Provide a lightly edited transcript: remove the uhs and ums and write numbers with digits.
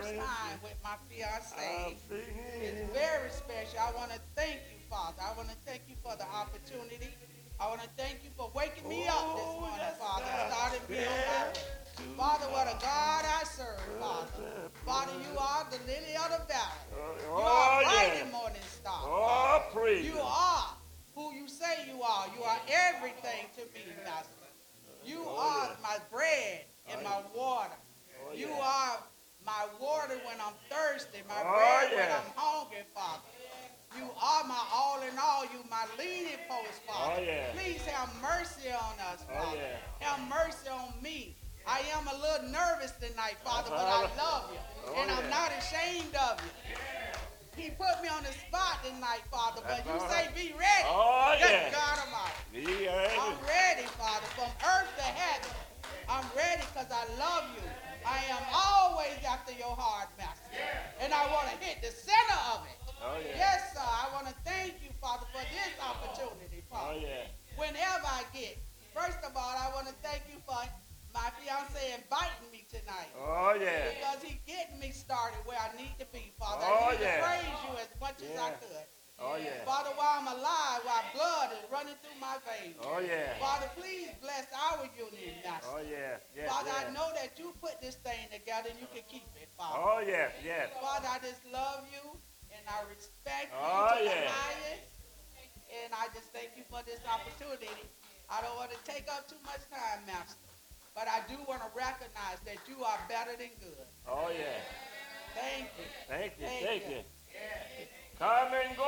first time with my fiance. It's very special. I want to thank you, Father. I want to thank you for the opportunity. I want to thank you for waking me up this morning, Father, and starting me on my way. Father, what a God I serve, Father. Father, you are the lily of the valley. You are bright and morning star. Oh, praise You are who you say you are. You are everything to me, Master. You are my bread and my water. You are my water when I'm thirsty, my bread when I'm hungry, Father. You are my all in all. You my leaning post, Father. Please have mercy on us, Father. Have mercy on me. I am a little nervous tonight, Father, but I love you. And I'm not ashamed of you. He put me on the spot tonight, Father, but you say be ready. Good God Almighty. I'm ready, Father, from earth to heaven. I'm ready because I love you. I am always after your heart, Master. And I want to hit the center of it. Yes, sir. I want to thank you, Father, for this opportunity, Father. Whenever I get. First of all, I want to thank you for my fiance inviting me tonight. Because he's getting me started where I need to be, Father. I need to praise you as much as I could. Father, while I'm alive, while blood is running through my veins. Father, please bless our union, Master. Father, I know that you put this thing together and you can keep it, Father. Father, I just love you and I respect you to the highest. And I just thank you for this opportunity. I don't want to take up too much time, Master. But I do want to recognize that you are better than good. Thank you. Thank you. Come and go.